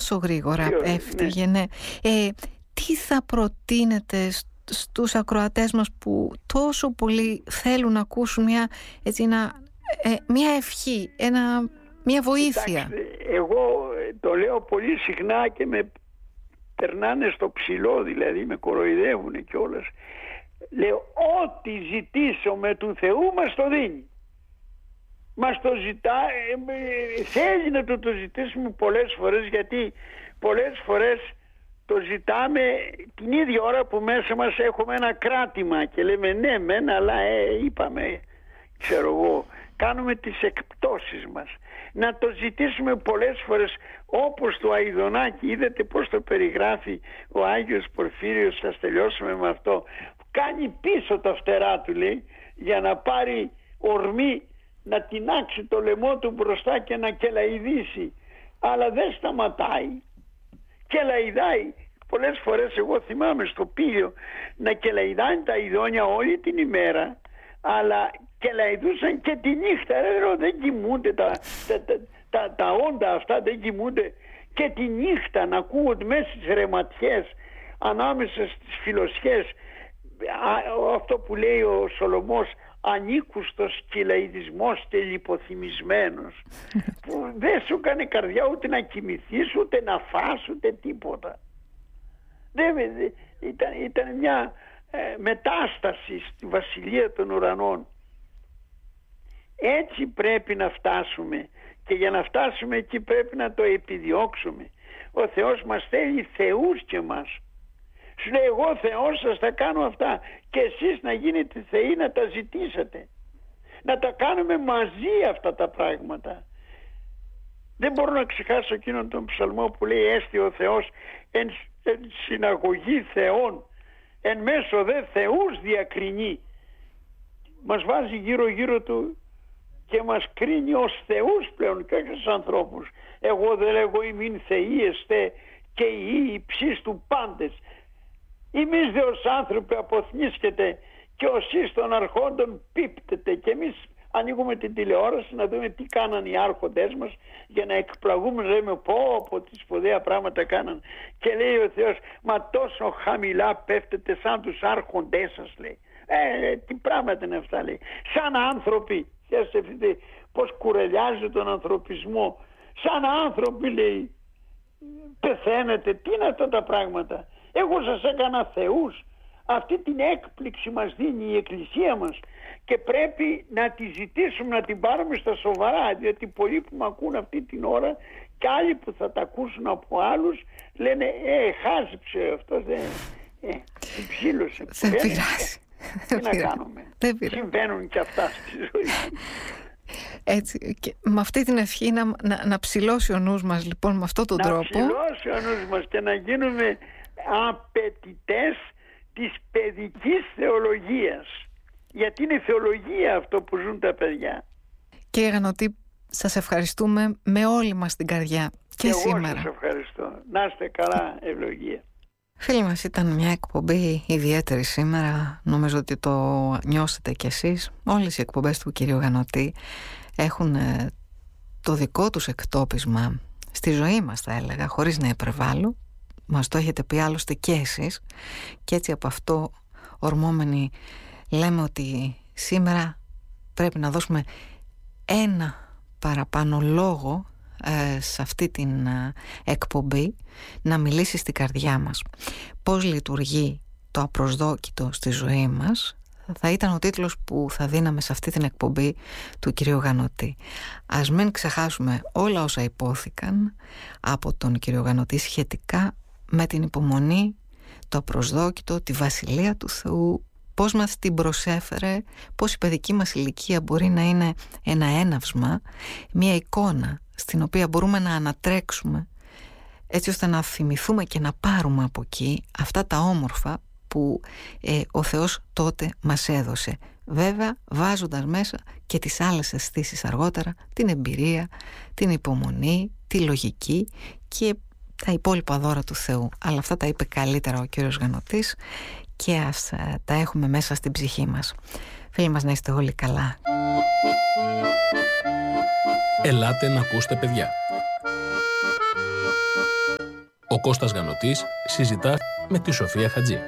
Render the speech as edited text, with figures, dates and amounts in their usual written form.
τόσο γρήγορα έφυγε, ναι. Τι θα προτείνετε στους ακροατές μας που τόσο πολύ θέλουν να ακούσουν μια ευχή, μια βοήθεια? Κοιτάξτε, εγώ το λέω πολύ συχνά και με περνάνε στο ψηλό, δηλαδή με κοροϊδεύουν κιόλας. Λέω, ό,τι ζητήσουμε του Θεού μας το δίνει. Μας το ζητά, θέλει να το ζητήσουμε πολλές φορές, γιατί πολλές φορές το ζητάμε την ίδια ώρα που μέσα μας έχουμε ένα κράτημα και λέμε ναι μεν, αλλά είπαμε, ξέρω εγώ, κάνουμε τις εκπτώσεις μας. Να το ζητήσουμε πολλές φορές, όπως το Αηδονάκι, είδατε πώς το περιγράφει ο Άγιος Πορφύριος, θα τελειώσουμε με αυτό, κάνει πίσω τα φτερά του, λέει, για να πάρει ορμή, να τινάξει το λαιμό του μπροστά και να κελαηδήσει, αλλά δεν σταματάει, κελαηδάει. Πολλές φορές εγώ θυμάμαι στο Πήλιο να κελαηδάνε τα ειδόνια όλη την ημέρα, αλλά κελαηδούσαν και τη νύχτα. Δεν κοιμούνται τα όντα αυτά, δεν κοιμούνται και τη νύχτα, να ακούγονται μέσα στις ρεματιές, ανάμεσα στις φιλοσιές, αυτό που λέει ο Σολομός, ανήκουστος κελαηδισμός και λιποθυμισμένος, που δεν σου κάνει καρδιά ούτε να κοιμηθείς, ούτε να φας, ούτε τίποτα. Ήταν μια μετάσταση στη Βασιλεία των Ουρανών. Έτσι πρέπει να φτάσουμε, και για να φτάσουμε εκεί πρέπει να το επιδιώξουμε. Ο Θεός μας θέλει θεούς και μας. Σου λέει, εγώ Θεός σας θα κάνω αυτά και εσείς να γίνετε θεοί, να τα ζητήσετε. Να τα κάνουμε μαζί αυτά τα πράγματα. Δεν μπορώ να ξεχάσω εκείνον τον ψαλμό που λέει, έστι ο Θεός εν συναγωγή θεών, εν μέσω δε θεούς διακρινεί. Μας βάζει γύρω γύρω του και μας κρίνει ως θεούς πλέον και όχι ως ανθρώπους. Εγώ δεν λέγω ημίν θεοί εστέ και οι υψείς του πάντες. Εμείς δε ως άνθρωποι αποθνίσκεται και ως εις των αρχόντων πίπτεται, και εμείς ανοίγουμε την τηλεόραση να δούμε τι κάναν οι άρχοντές μας για να εκπλαγούμε, λέμε πω τι σπουδαία πράγματα κάναν, και λέει ο Θεός, μα τόσο χαμηλά πέφτετε σαν τους άρχοντές σας, λέει. Τι πράγματα είναι αυτά, λέει. Σαν άνθρωποι, σκέφτεται πως κουρελιάζει τον ανθρωπισμό, σαν άνθρωποι, λέει, πεθαίνετε. Τι είναι αυτά τα πράγματα? Εγώ σας έκανα θεούς. Αυτή την έκπληξη μας δίνει η Εκκλησία μας και πρέπει να τη ζητήσουμε, να την πάρουμε στα σοβαρά, διότι πολλοί που με ακούν αυτή την ώρα και άλλοι που θα τα ακούσουν από άλλους λένε χάζεψε αυτός, την ψήλωσε. Δεν πειράζει. Τι να κάνουμε? Συμβαίνουν και αυτά στη ζωή. Έτσι, και με αυτή την ευχή να ψηλώσει ο νους μας, λοιπόν, με αυτόν τον τρόπο. Να ψηλώσει ο νους μας και να γίνουμε απαιτητές της παιδικής θεολογίας, γιατί είναι θεολογία αυτό που ζουν τα παιδιά. Κύριε Γανωτή, σας ευχαριστούμε με όλη μας την καρδιά και σήμερα. Εγώ σας ευχαριστώ. Να είστε καλά, ευλογία. Φίλοι μας, ήταν μια εκπομπή ιδιαίτερη σήμερα. Νομίζω ότι το νιώσετε κι εσείς. Όλες οι εκπομπές του κυρίου Γανωτή έχουν το δικό τους εκτόπισμα στη ζωή μας, θα έλεγα, χωρίς να υπερβάλλω. Μας το έχετε πει άλλωστε και εσείς, και έτσι από αυτό ορμόμενοι λέμε ότι σήμερα πρέπει να δώσουμε ένα παραπάνω λόγο σε αυτή την εκπομπή, να μιλήσει στην καρδιά μας. Πώς λειτουργεί το απροσδόκητο στη ζωή μας θα ήταν ο τίτλος που θα δίναμε σε αυτή την εκπομπή του κυρίου Γανωτή. Ας μην ξεχάσουμε όλα όσα υπόθηκαν από τον κύριο Γανωτή σχετικά με την υπομονή, το απροσδόκητο, τη Βασιλεία του Θεού, πώς μας την προσέφερε, πώς η παιδική μας ηλικία μπορεί να είναι ένα έναυσμα, μια εικόνα στην οποία μπορούμε να ανατρέξουμε έτσι ώστε να θυμηθούμε και να πάρουμε από εκεί αυτά τα όμορφα που ο Θεός τότε μας έδωσε. Βέβαια βάζοντας μέσα και τις άλλες αισθήσεις αργότερα, την εμπειρία, την υπομονή, τη λογική και τα υπόλοιπα δώρα του Θεού. Αλλά αυτά τα είπε καλύτερα ο κύριος Γανωτής και ας τα έχουμε μέσα στην ψυχή μας. Φίλοι μας, να είστε όλοι καλά. Ελάτε να ακούστε, παιδιά. Ο Κώστας Γανωτής συζητά με τη Σοφία Χατζή.